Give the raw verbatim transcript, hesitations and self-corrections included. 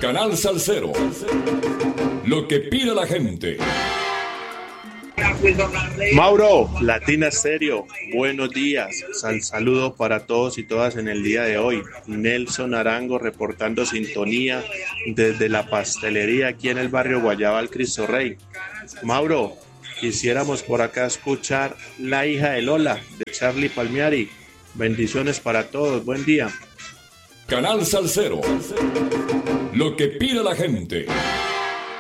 Canal Salsero. Lo que pide la gente. Mauro, Latina Stereo, buenos días. Sal saludo para todos y todas en el día de hoy. Nelson Arango reportando sintonía desde la pastelería aquí en el barrio Guayabal Cristo Rey. Mauro, quisiéramos por acá escuchar La hija de Lola de Charlie Palmieri. Bendiciones para todos, buen día. Canal Salsero. Lo que pide la gente.